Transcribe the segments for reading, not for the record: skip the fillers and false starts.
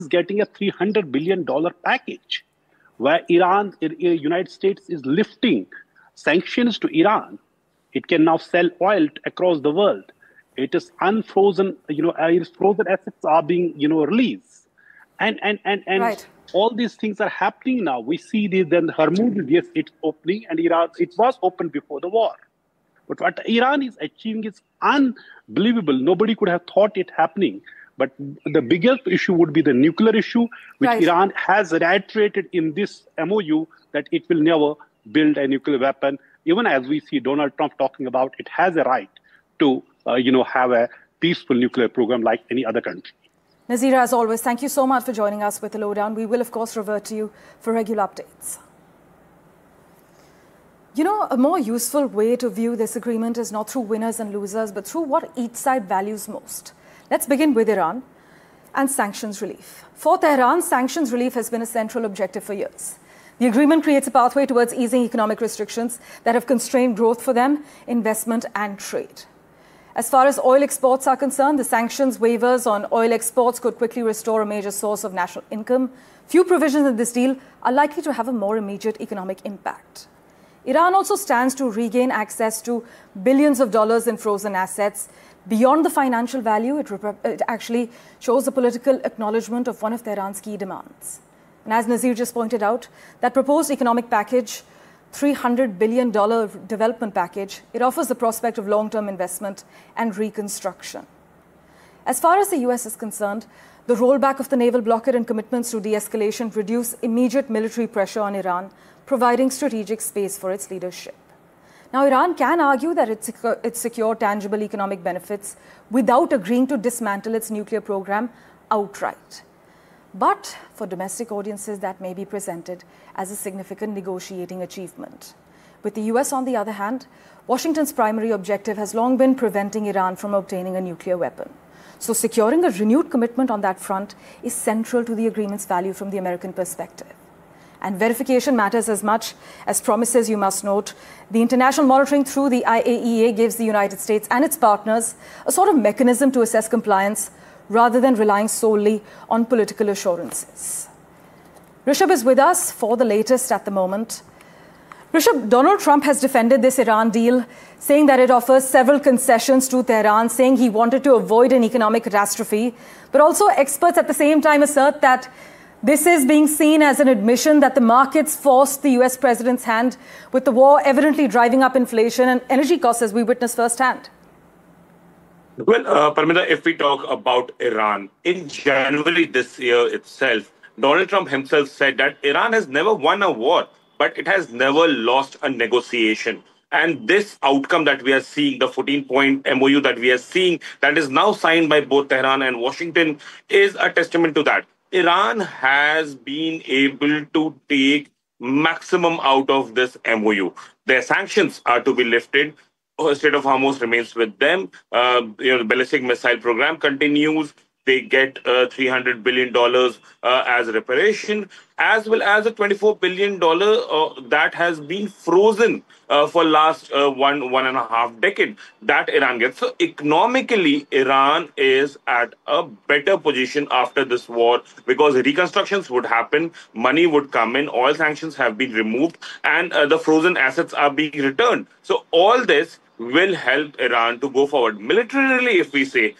getting a $300 billion package where United States is lifting sanctions to Iran. It can now sell oil across the world. It is unfrozen, its frozen assets are being, released. And right. all these things are happening now. We see then Hormuz, yes, it's opening, and Iran, it was open before the war. But what Iran is achieving is unbelievable. Nobody could have thought it happening. But the biggest issue would be the nuclear issue, which right. Iran has reiterated in this MOU that it will never build a nuclear weapon. Even as we see Donald Trump talking about, it has a right to, have a peaceful nuclear program like any other country. Nazir, as always, thank you so much for joining us with the lowdown. We will, of course, revert to you for regular updates. A more useful way to view this agreement is not through winners and losers, but through what each side values most. Let's begin with Iran and sanctions relief. For Tehran, sanctions relief has been a central objective for years. The agreement creates a pathway towards easing economic restrictions that have constrained growth for them, investment and trade. As far as oil exports are concerned, the sanctions waivers on oil exports could quickly restore a major source of national income. Few provisions in this deal are likely to have a more immediate economic impact. Iran also stands to regain access to billions of dollars in frozen assets. Beyond the financial value, it actually shows the political acknowledgement of one of Tehran's key demands. And as Nazir just pointed out, that proposed economic package, $300 billion development package, it offers the prospect of long-term investment and reconstruction. As far as the US is concerned, the rollback of the naval blockade and commitments to de-escalation reduce immediate military pressure on Iran, providing strategic space for its leadership. Now, Iran can argue that it secured tangible economic benefits without agreeing to dismantle its nuclear program outright. But for domestic audiences, that may be presented as a significant negotiating achievement. With the US, on the other hand, Washington's primary objective has long been preventing Iran from obtaining a nuclear weapon. So securing a renewed commitment on that front is central to the agreement's value from the American perspective. And verification matters as much as promises, you must note. The international monitoring through the IAEA gives the United States and its partners a sort of mechanism to assess compliance rather than relying solely on political assurances. Rishabh is with us for the latest at the moment. Rishabh, Donald Trump has defended this Iran deal, saying that it offers several concessions to Tehran, saying he wanted to avoid an economic catastrophe. But also experts at the same time assert that this is being seen as an admission that the markets forced the US president's hand, with the war evidently driving up inflation and energy costs, as we witnessed firsthand. Well, Parmita, if we talk about Iran, in January this year itself, Donald Trump himself said that Iran has never won a war, but it has never lost a negotiation. And this outcome that we are seeing, the 14-point MOU that we are seeing, that is now signed by both Tehran and Washington, is a testament to that. Iran has been able to take maximum out of this MOU. Their sanctions are to be lifted. Strait of Hormuz remains with them. The ballistic missile program continues. They get $300 billion as reparation, as well as a $24 billion that has been frozen for last one and a half decade that Iran gets. So economically, Iran is at a better position after this war because reconstructions would happen, money would come in, oil sanctions have been removed, and the frozen assets are being returned. So all this will help Iran to go forward. Militarily, if we say,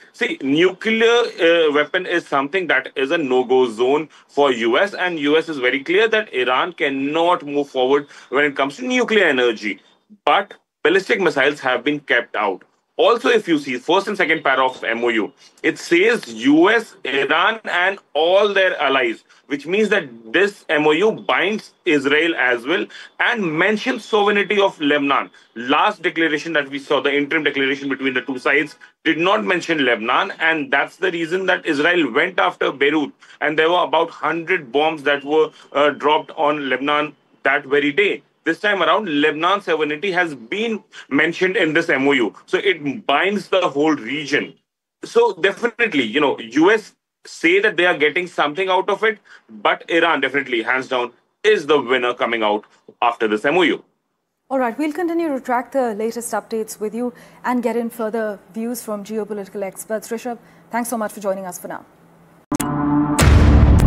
nuclear weapon is something that is a no-go zone for US, and US is very clear that Iran cannot move forward when it comes to nuclear energy. But ballistic missiles have been kept out. Also, if you see first and second para of MOU, it says US, Iran, and all their allies, which means that this MOU binds Israel as well and mentions sovereignty of Lebanon. Last declaration that we saw, the interim declaration between the two sides, did not mention Lebanon, and that's the reason that Israel went after Beirut, and there were about 100 bombs that were dropped on Lebanon that very day. This time around, Lebanon's sovereignty has been mentioned in this MOU. So it binds the whole region. So definitely, US say that they are getting something out of it, but Iran definitely, hands down, is the winner coming out after this MOU. All right, we'll continue to track the latest updates with you and get in further views from geopolitical experts. Rishabh, thanks so much for joining us for now.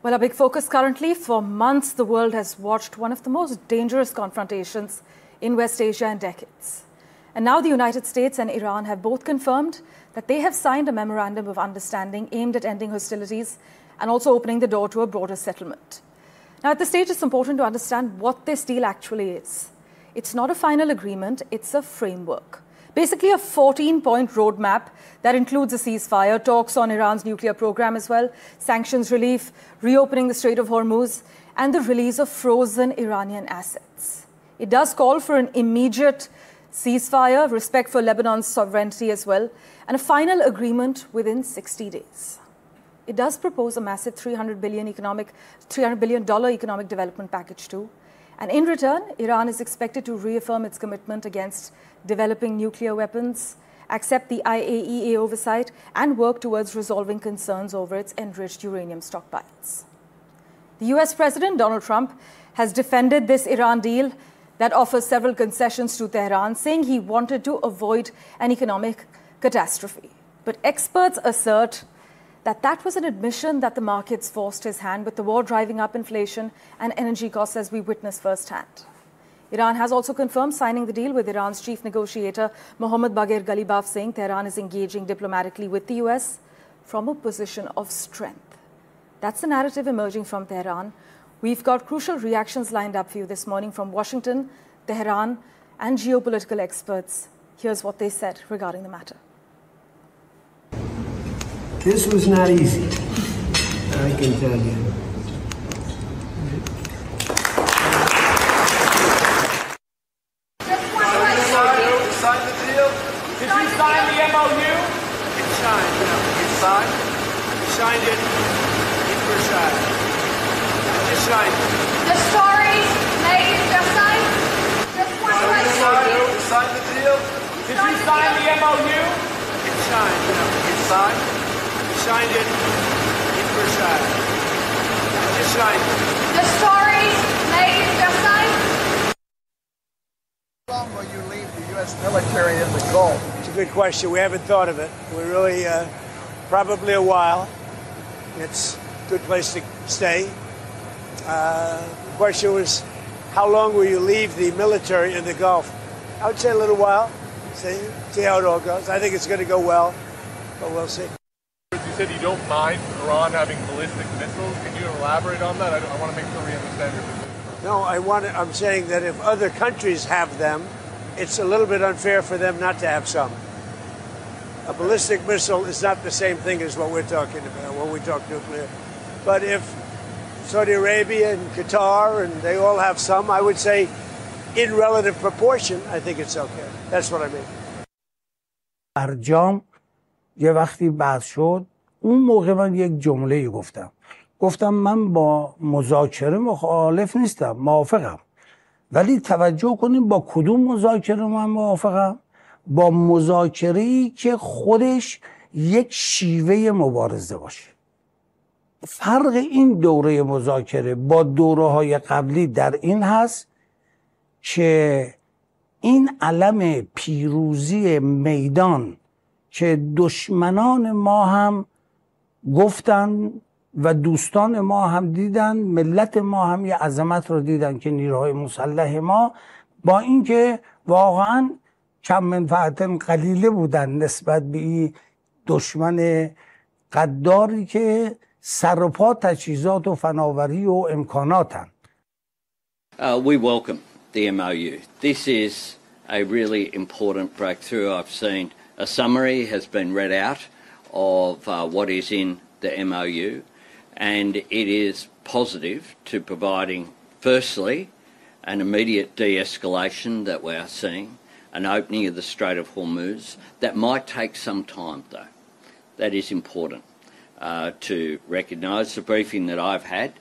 Well, a big focus currently. For months, the world has watched one of the most dangerous confrontations in West Asia in decades. And now the United States and Iran have both confirmed that they have signed a memorandum of understanding aimed at ending hostilities and also opening the door to a broader settlement. Now, at this stage, it's important to understand what this deal actually is. It's not a final agreement, it's a framework. Basically, a 14-point roadmap that includes a ceasefire, talks on Iran's nuclear program as well, sanctions relief, reopening the Strait of Hormuz, and the release of frozen Iranian assets. It does call for an immediate ceasefire, respect for Lebanon's sovereignty as well, and a final agreement within 60 days. It does propose a massive $300 billion economic development package too. And in return, Iran is expected to reaffirm its commitment against developing nuclear weapons, accept the IAEA oversight, and work towards resolving concerns over its enriched uranium stockpiles. The US President Donald Trump has defended this Iran deal that offers several concessions to Tehran, saying he wanted to avoid an economic catastrophe. But experts assert that was an admission that the markets forced his hand, with the war driving up inflation and energy costs, as we witnessed firsthand. Iran has also confirmed signing the deal, with Iran's chief negotiator Mohammad Bagher Ghalibaf saying Tehran is engaging diplomatically with the US from a position of strength. That's the narrative emerging from Tehran. We've got crucial reactions lined up for you this morning from Washington, Tehran, and geopolitical experts. Here's what they said regarding the matter. This was not easy, I can tell you. Sign the deal? Did you sign the MOU? It's signed. It's signed? You signed it in Versailles. Just signed it. The stories made just signed? Just one question. Sign the deal? Did you sign the MOU? It's signed. It's signed? You signed it in Versailles. Just signed it. The stories made just signed? How long will you leave the U.S. military in the Gulf? It's a good question. We haven't thought of it. We're really probably a while. It's a good place to stay. The question was, how long will you leave the military in the Gulf? I would say a little while. See how it all goes. I think it's going to go well, but we'll see. You said you don't mind Iran having ballistic missiles. Can you elaborate on that? I want to make sure we understand your position. No, I'm saying that if other countries have them, it's a little bit unfair for them not to have some. A ballistic missile is not the same thing as what we're talking about when we talk nuclear. But if Saudi Arabia and Qatar, and they all have some, I would say in relative proportion, I think it's okay. That's what I mean. برجام یه وقتی بحث شد، اون موقع من یک جمله گفتم من با مذاکره مخالف نیستم، موافقم. ولی توجه کنیم با کدوم مذاکره من موافقم؟ با مذاکره‌ای که خودش یک شیوه مبارزه باشه. فرق این دوره مذاکره با دوره‌های قبلی در این هست که این علم پیروزی میدان که دشمنان ما هم گفتن و دوستان ما هم دیدن، ملت ما هم یه عظمت رو دیدن که نیروهای مسلح ما با اینکه واقعا کم منفعت قلیله بودن نسبت به این دشمن غداری که سر و پا تجهیزات و فناوری و امکاناتن. We welcome the MOU. This is a really important breakthrough. I've seen a summary has been read out of what is in the MOU, and it is positive to providing, firstly, an immediate de-escalation that we are seeing, an opening of the Strait of Hormuz. That might take some time, though. That is important to recognise. The briefing that I've had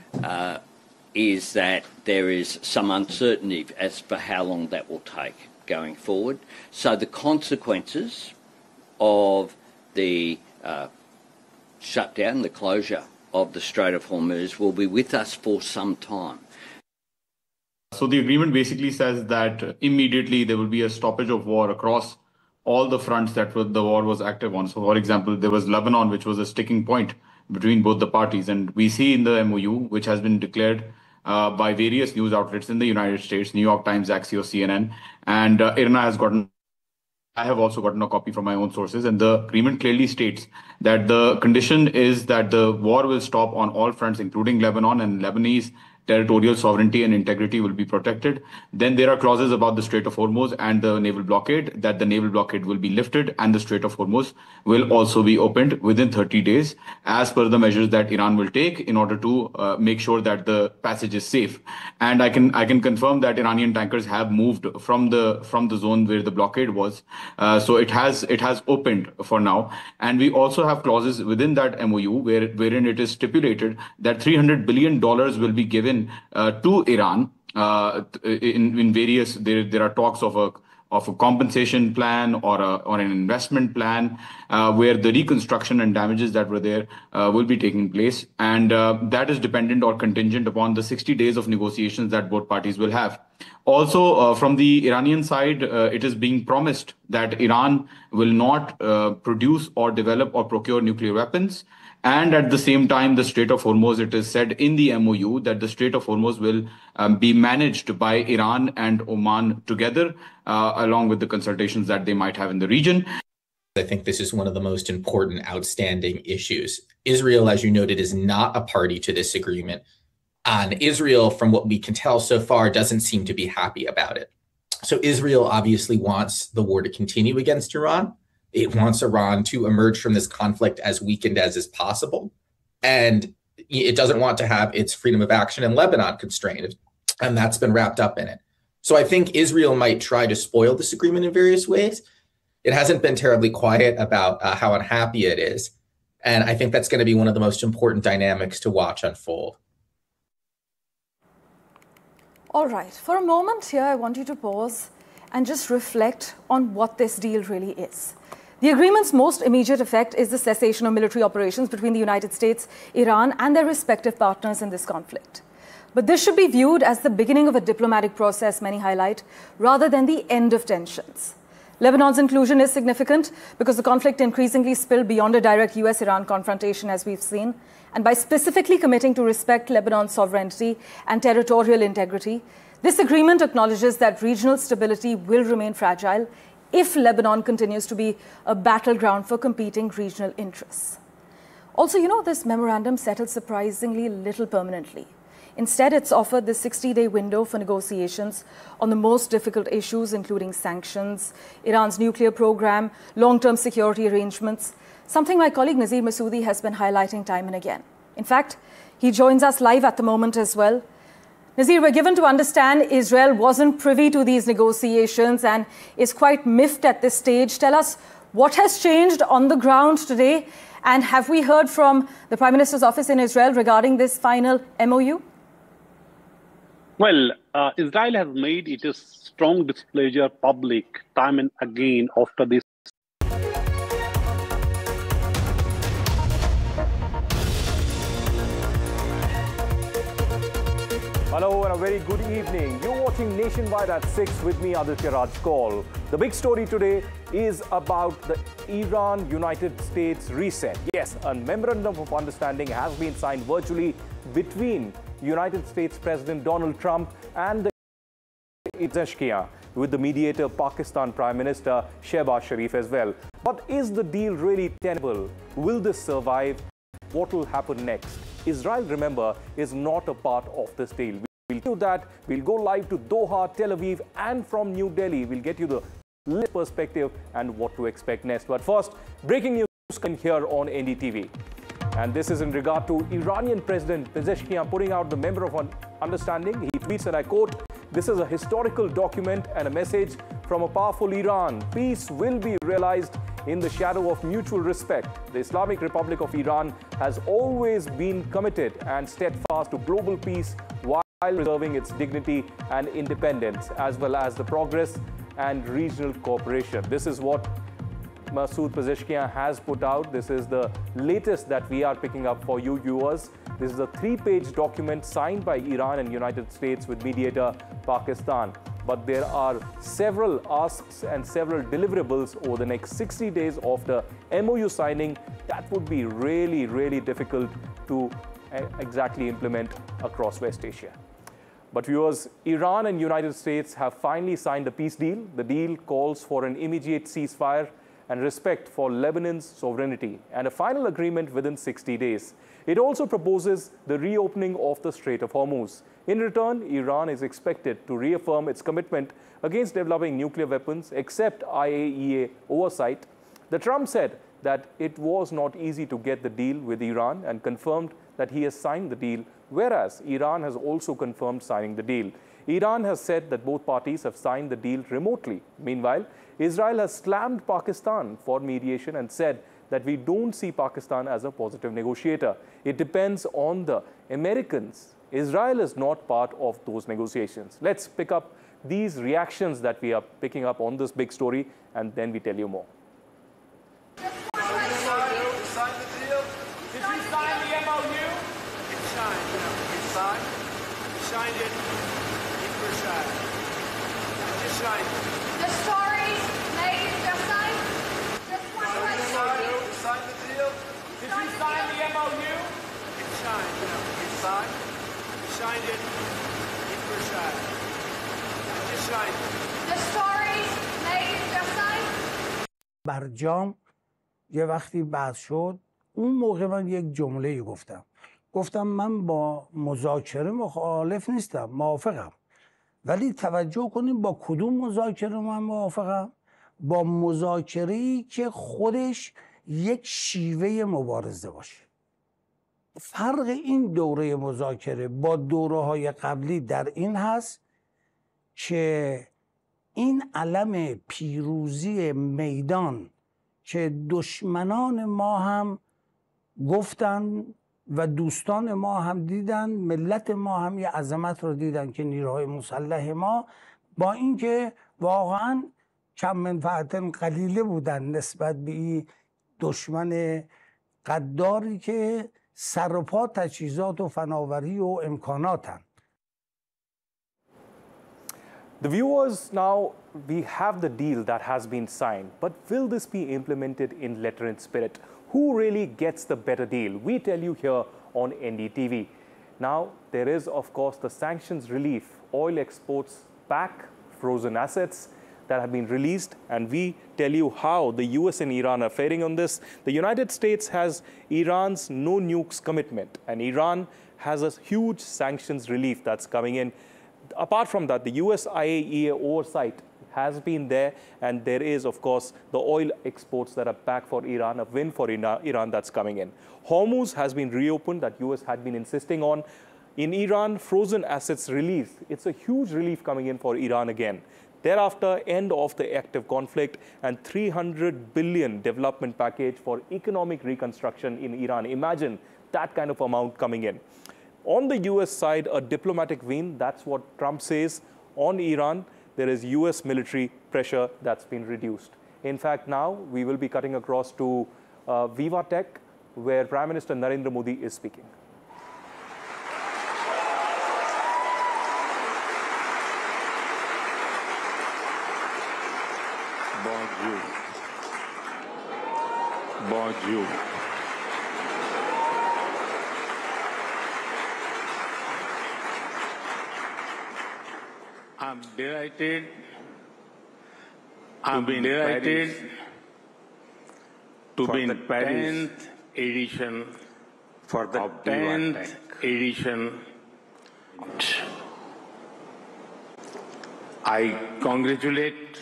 is that there is some uncertainty as for how long that will take going forward. So the consequences of the shutdown, the closure of the Strait of Hormuz will be with us for some time. So the agreement basically says that immediately there will be a stoppage of war across all the fronts that the war was active on. So for example, there was Lebanon, which was a sticking point between both the parties. And we see in the MOU, which has been declared by various news outlets in the United States, New York Times, Axios, CNN, and IRNA has gotten. I have also gotten a copy from my own sources, and the agreement clearly states that the condition is that the war will stop on all fronts, including Lebanon, and Lebanese territorial sovereignty and integrity will be protected. Then there are clauses about the Strait of Hormuz and the naval blockade, that the naval blockade will be lifted and the Strait of Hormuz will also be opened within 30 days, as per the measures that Iran will take in order to make sure that the passage is safe. And I can confirm that Iranian tankers have moved from the zone where the blockade was. So it has opened for now. And we also have clauses within that MOU wherein it is stipulated that $300 billion will be given to Iran in various. There are talks of a compensation plan or an investment plan where the reconstruction and damages that were there will be taking place, and that is dependent or contingent upon the 60 days of negotiations that both parties will have. Also, from the Iranian side, it is being promised that Iran will not produce or develop or procure nuclear weapons. And at the same time, the Strait of Hormuz, it is said in the MOU that the Strait of Hormuz will be managed by Iran and Oman together, along with the consultations that they might have in the region. I think this is one of the most important outstanding issues. Israel, as you noted, is not a party to this agreement. And Israel, from what we can tell so far, doesn't seem to be happy about it. So Israel obviously wants the war to continue against Iran. It wants Iran to emerge from this conflict as weakened as is possible. And it doesn't want to have its freedom of action in Lebanon constrained. And that's been wrapped up in it. So I think Israel might try to spoil this agreement in various ways. It hasn't been terribly quiet about how unhappy it is. And I think that's going to be one of the most important dynamics to watch unfold. All right. For a moment here, I want you to pause and just reflect on what this deal really is. The agreement's most immediate effect is the cessation of military operations between the United States, Iran, and their respective partners in this conflict. But this should be viewed as the beginning of a diplomatic process, many highlight, rather than the end of tensions. Lebanon's inclusion is significant because the conflict increasingly spilled beyond a direct US-Iran confrontation, as we've seen. And by specifically committing to respect Lebanon's sovereignty and territorial integrity, this agreement acknowledges that regional stability will remain fragile if Lebanon continues to be a battleground for competing regional interests. Also, this memorandum settled surprisingly little permanently. Instead, it's offered this 60-day window for negotiations on the most difficult issues, including sanctions, Iran's nuclear program, long-term security arrangements, something my colleague Nazir Masoodi has been highlighting time and again. In fact, he joins us live at the moment as well. Nazir, we're given to understand Israel wasn't privy to these negotiations and is quite miffed at this stage. Tell us what has changed on the ground today, and have we heard from the Prime Minister's office in Israel regarding this final MOU? Well, Israel has made its strong displeasure public time and again after this. Hello and a very good evening. You're watching Nationwide at 6 with me, Aditya Raj Kaul. The big story today is about the Iran-United States reset. Yes, a memorandum of understanding has been signed virtually between United States President Donald Trump and the Pezeshkian, with the mediator Pakistan Prime Minister Shehbaz Sharif as well. But is the deal really tenable? Will this survive? What will happen next? Israel, remember, is not a part of this deal. We'll do that. We'll go live to Doha, Tel Aviv, and from New Delhi. We'll get you the latest perspective and what to expect next. But first, breaking news here on NDTV. And this is in regard to Iranian President Pezeshkian putting out the Member of Understanding. He tweets, and I quote, "This is a historical document and a message from a powerful Iran. Peace will be realized in the shadow of mutual respect. The Islamic Republic of Iran has always been committed and steadfast to global peace while preserving its dignity and independence, as well as the progress and regional cooperation." This is what Masoud Pezeshkian has put out. This is the latest that we are picking up for you viewers. This is a 3-page document signed by Iran and United States with mediator Pakistan. but there are several asks and several deliverables over the next 60 days of the MOU signing that would be really, really difficult to exactly implement across West Asia. But viewers, Iran and United States have finally signed a peace deal. The deal calls for an immediate ceasefire and respect for Lebanon's sovereignty and a final agreement within 60 days. It also proposes the reopening of the Strait of Hormuz. In return, Iran is expected to reaffirm its commitment against developing nuclear weapons, except IAEA oversight. The Trump said that it was not easy to get the deal with Iran and confirmed that he has signed the deal, whereas Iran has also confirmed signing the deal. Iran has said that both parties have signed the deal remotely. Meanwhile, Israel has slammed Pakistan for mediation and said that we don't see Pakistan as a positive negotiator. It depends on the Americans. Israel is not part of those negotiations. Let's pick up these reactions that we are picking up on this big story, and then we tell you more. Sign the deal. Did you sign the MOU? It's signed. It's signed. Signed it. Just signed it. The stories made just signed. Just one question. Sign the deal. Did you sign the MOU? It's signed. It's signed. Signed it. Just signed it. The stories made just signed. برجام یه وقتی بحث شد، اون موقع من یک جمله گفتم من با مذاکره مخالف نیستم، موافقم، ولی توجه کنیم با کدوم مذاکره من موافقم؟ با مذاکره‌ای که خودش یک شیوه مبارزه باشه. فرق این دوره مذاکره با دوره‌های قبلی در این هست که این علم پیروزی میدان که دشمنان ما هم گفتن و دوستان ما هم دیدن، ملت ما هم یه عظمت رو دیدن که نیروهای مسلح ما با اینکه واقعا کم منفعت قلیله بودن نسبت به این دشمن قداری که سر و پا تجهیزات و فناوری و امکاناتن. The viewers, now we have the deal that has been signed, but will this be implemented in letter and spirit? Who really gets the better deal? We tell you here on NDTV. Now, there is, of course, the sanctions relief, oil exports back, frozen assets that have been released, and we tell you how the US and Iran are faring on this. The United States has Iran's no nukes commitment, and Iran has a huge sanctions relief that's coming in. Apart from that, the US IAEA oversight has been there, and there is, of course, the oil exports that are back for Iran, a win for Iran that's coming in. Hormuz has been reopened, that US had been insisting on. In Iran, frozen assets release. It's a huge relief coming in for Iran again. Thereafter, end of the active conflict and $300 billion development package for economic reconstruction in Iran. Imagine that kind of amount coming in. On the US side, a diplomatic win, that's what Trump says. On Iran, there is US military pressure that's been reduced. In fact, now we will be cutting across to Viva Tech, where Prime Minister Narendra Modi is speaking. Bonjour. Bonjour. I'm delighted to be in the 10th edition of 10th edition. I congratulate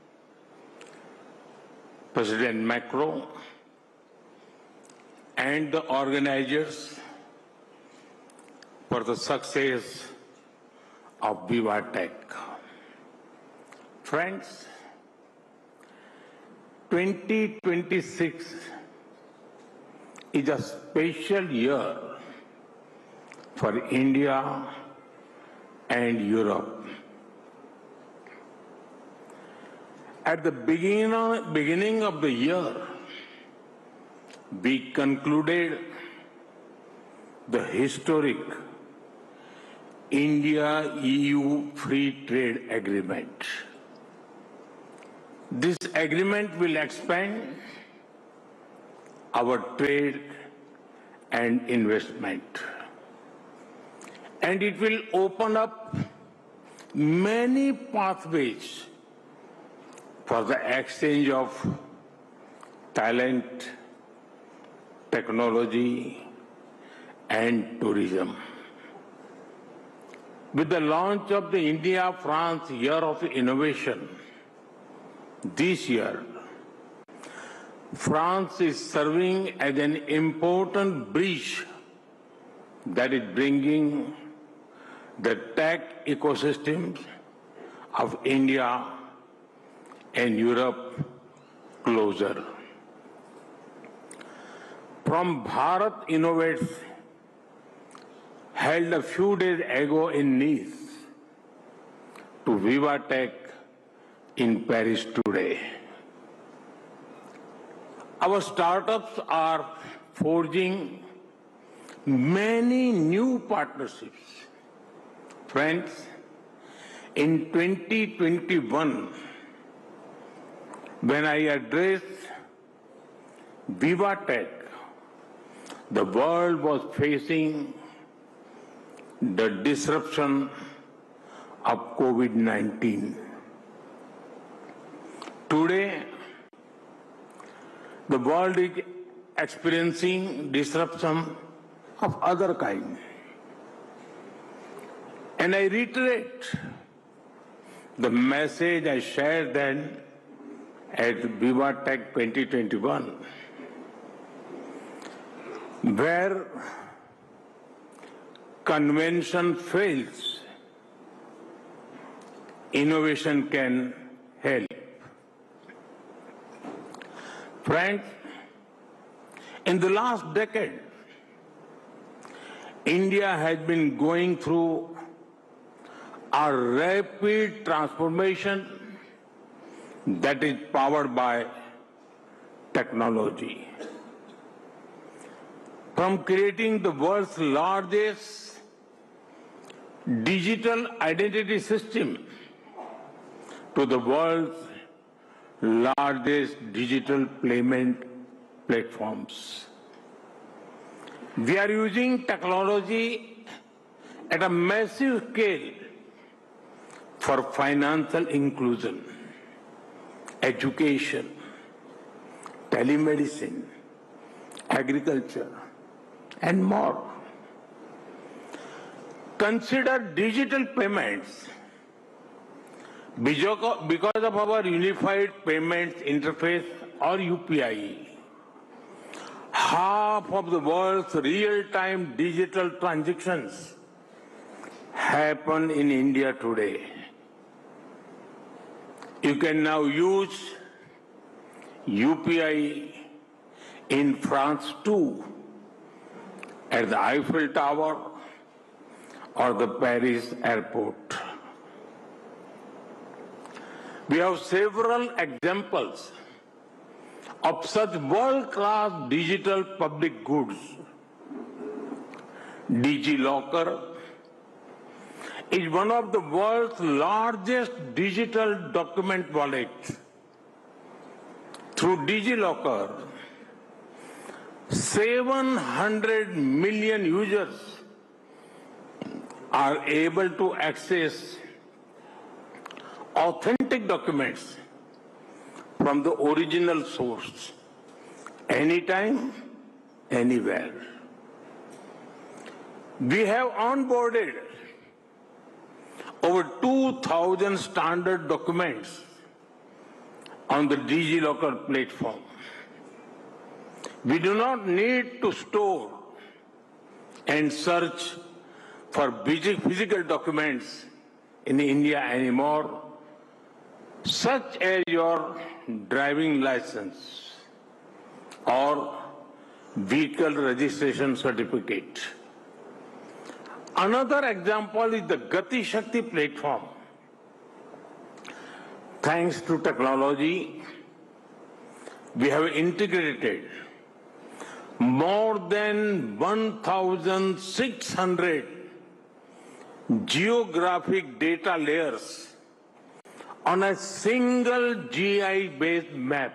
President Macron and the organizers for the success of Viva Tech. Friends, 2026 is a special year for India and Europe. At the beginning of the year, we concluded the historic India-EU Free Trade Agreement. This agreement will expand our trade and investment. And it will open up many pathways for the exchange of talent, technology, and tourism. With the launch of the India-France Year of Innovation this year, France is serving as an important bridge that is bringing the tech ecosystems of India and Europe closer. From Bharat Innovates, held a few days ago in Nice, to VivaTech in Paris today. Our startups are forging many new partnerships. Friends, in 2021, when I addressed VivaTech, the world was facing the disruption of COVID-19. Today, the world is experiencing disruption of other kind. And I reiterate the message I shared then at VivaTech 2021, where convention fails, innovation can help. Friends, in the last decade, India has been going through a rapid transformation that is powered by technology. From creating the world's largest digital identity system to the world's largest digital payment platforms. We are using technology at a massive scale for financial inclusion, education, telemedicine, agriculture, and more. Consider digital payments. Because of our unified payments interface or UPI, half of the world's real-time digital transactions happen in India today. You can now use UPI in France too, at the Eiffel Tower or the Paris airport. We have several examples of such world-class digital public goods. DigiLocker is one of the world's largest digital document wallets. Through DigiLocker, 700 million users are able to access authentic documents from the original source, anytime, anywhere. We have onboarded over 2,000 standard documents on the DigiLocker platform. We do not need to store and search for physical documents in India anymore, such as your driving license or vehicle registration certificate. Another example is the Gati Shakti platform. Thanks to technology, we have integrated more than 1,600 geographic data layers on a single GI-based map.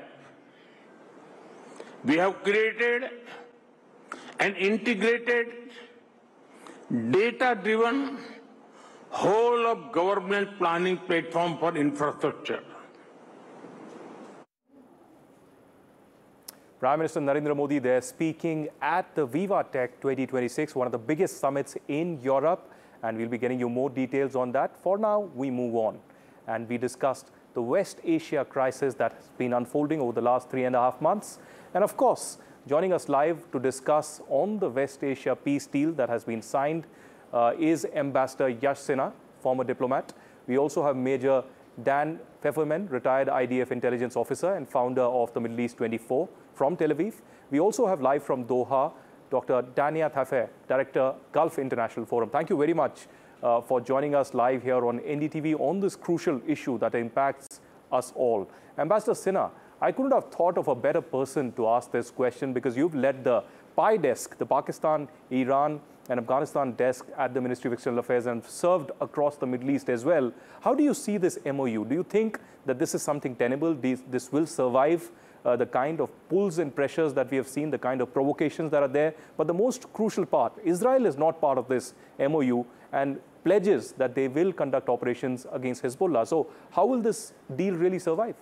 We have created an integrated, data-driven, whole-of-government planning platform for infrastructure. Prime Minister Narendra Modi there speaking at the Viva Tech 2026, one of the biggest summits in Europe, and we'll be getting you more details on that. For now, we move on, and we discussed the West Asia crisis that has been unfolding over the last 3.5 months. And of course, joining us live to discuss on the West Asia peace deal that has been signed is Ambassador Yash Sinha, former diplomat. We also have Major Dan Pfefferman, retired IDF intelligence officer and founder of the Middle East 24 from Tel Aviv. We also have live from Doha, Dr. Dania Thafer, Director, Gulf International Forum. Thank you very much for joining us live here on NDTV on this crucial issue that impacts us all. Ambassador Sinha, I couldn't have thought of a better person to ask this question because you've led the PI desk, the Pakistan, Iran, and Afghanistan desk at the Ministry of External Affairs and served across the Middle East as well. How do you see this MOU? Do you think that this is something tenable? This will survive the kind of pulls and pressures that we have seen, the kind of provocations that are there? But the most crucial part, Israel is not part of this MOU and pledges that they will conduct operations against Hezbollah. So how will this deal really survive?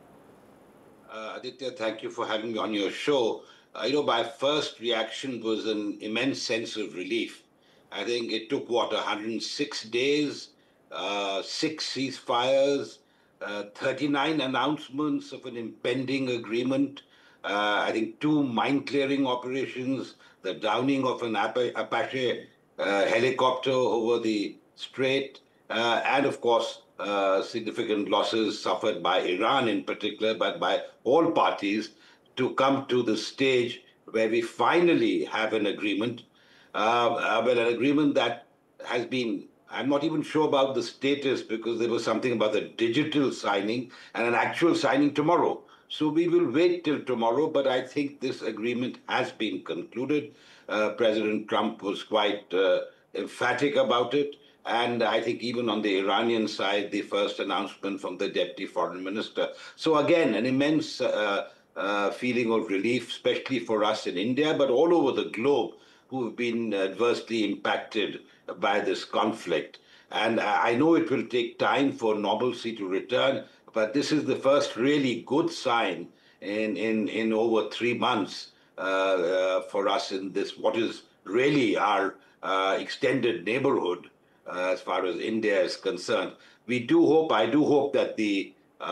Aditya, thank you for having me on your show. My first reaction was an immense sense of relief. I think it took, 106 days, 6 ceasefires, 39 announcements of an impending agreement, I think 2 mine-clearing operations, the downing of an Apache helicopter over the strait, and of course, significant losses suffered by Iran in particular, but by all parties, to come to the stage where we finally have an agreement. An agreement that has been, I'm not even sure about the status because there was something about the digital signing and an actual signing tomorrow. So we will wait till tomorrow, but I think this agreement has been concluded. President Trump was quite emphatic about it. And I think even on the Iranian side, the first announcement from the Deputy Foreign Minister. So again, an immense feeling of relief, especially for us in India, but all over the globe who have been adversely impacted by this conflict. And I know it will take time for normalcy to return, but this is the first really good sign in over 3 months for us in this, what is really our extended neighborhood as far as India is concerned. I do hope that the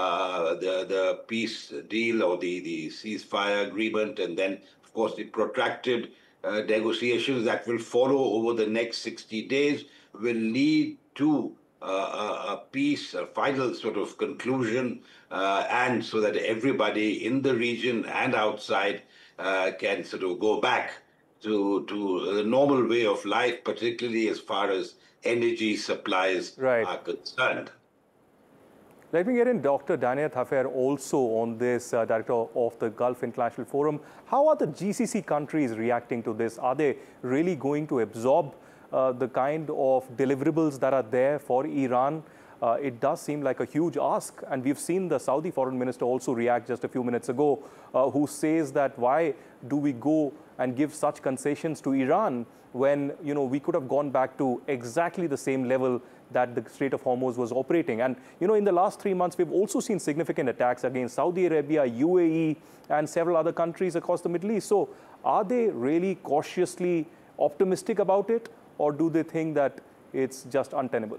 peace deal or the ceasefire agreement and then, of course, the protracted negotiations that will follow over the next 60 days will lead to a peace, a final sort of conclusion, and so that everybody in the region and outside can sort of go back to the normal way of life, particularly as far as energy supplies are concerned. Let me get in Dr. Dania Thafer also on this, Director of the Gulf International Forum. How are the GCC countries reacting to this? Are they really going to absorb the kind of deliverables that are there for Iran? It does seem like a huge ask. And we've seen the Saudi Foreign Minister also react just a few minutes ago, who says that why do we go and give such concessions to Iran when, we could have gone back to exactly the same level that the Strait of Hormuz was operating. And, in the last 3 months, we've also seen significant attacks against Saudi Arabia, UAE, and several other countries across the Middle East. So are they really cautiously optimistic about it, or do they think that it's just untenable?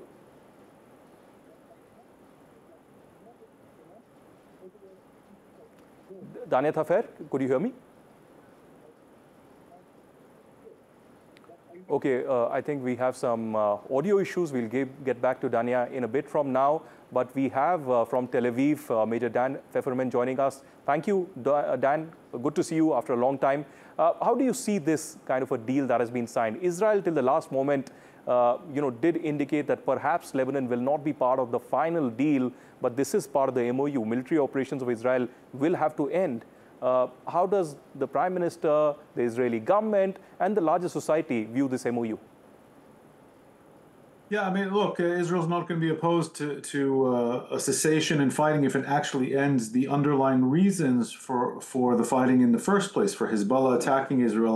Dania Thafer, could you hear me? Okay, I think we have some audio issues. We'll get back to Dania in a bit from now. But we have from Tel Aviv, Major Dan Pfefferman joining us. Thank you, Dan. Good to see you after a long time. How do you see this kind of a deal that has been signed? Israel, till the last moment, did indicate that perhaps Lebanon will not be part of the final deal, but this is part of the MOU. Military operations of Israel will have to end. How does the Prime Minister, the Israeli government, and the larger society view this MOU? Yeah, I mean, look, Israel's not going to be opposed to a cessation in fighting if it actually ends the underlying reasons for the fighting in the first place, for Hezbollah attacking Israel